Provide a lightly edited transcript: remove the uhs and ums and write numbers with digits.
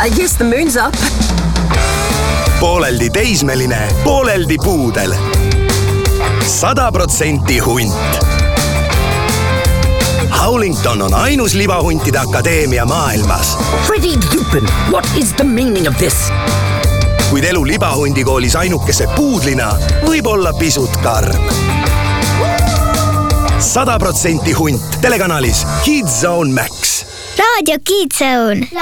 I guess the moon's up. Pooleldi teismeline, pooleldi puudel. 100% hunt. Howlington on ainus libahuntide akadeemia maailmas. Freddie Lupin, what is the meaning of this? Kuid elu libahundikoolis ainukese puudlina võib olla pisut karm. 100% hunt telekanalis Kids Zone Max. Raadio Kids Zone.